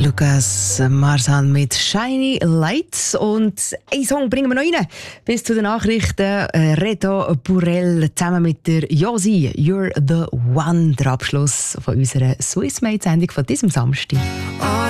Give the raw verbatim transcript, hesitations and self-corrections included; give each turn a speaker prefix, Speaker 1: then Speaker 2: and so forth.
Speaker 1: Lucas Marsan mit Shiny Lights. Und einen Song bringen wir noch rein. Bis zu den Nachrichten. Reto Burrell zusammen mit der Josi. You're the One. Der Abschluss von unserer Swiss Made Sendung von diesem Samstag.